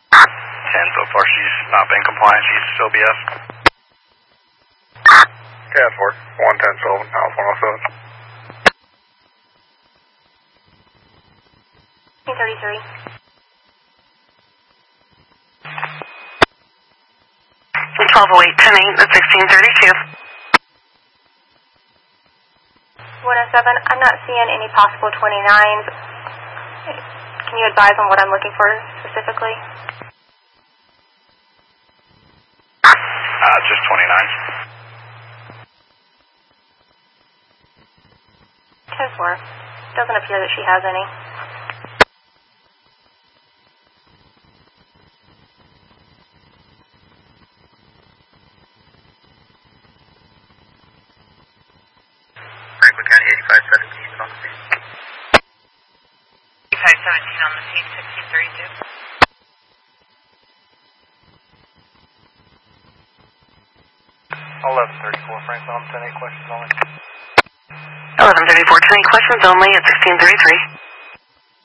10 so far, she's not been compliant. She's still BS. Cat 4, 110 Sullivan, House 107. 33. 1208, 10-8, that's 1632. 107, I'm not seeing any possible 29s. Can you advise on what I'm looking for specifically? Just 29s. 10-4. Doesn't appear that she has any. Franklin County 8517 on the scene. 8517 on the scene, 1632. 1134, Franklin, 10-8 questions only. 1134, 10-8 questions only at 1633.